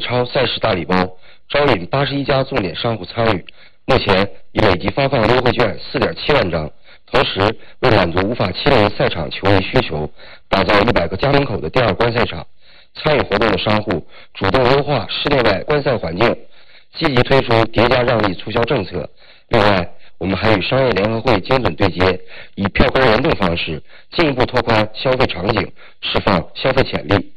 超赛事大礼包，招领81家重点商户参与。目前已累计发放优惠券4.7万张，同时为满足无法亲临赛场球迷需求，打造100个家门口的第二观赛场。参与活动的商户主动优化室内外观赛环境，积极推出叠加让利促销政策。另外，我们还与商业联合会精准对接，以票根联动方式进一步拓宽消费场景，释放消费潜力。